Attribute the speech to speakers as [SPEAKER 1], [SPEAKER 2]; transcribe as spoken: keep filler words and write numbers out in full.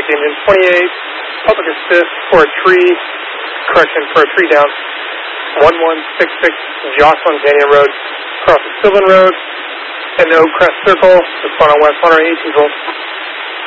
[SPEAKER 1] the engine. twenty-eight, public assist for a tree, correction, for a tree down. one one six six Jocelyn Canyon Road, across the Sylvan Road, and the Oak Crest Circle, respond on West one hundred eighteen volts.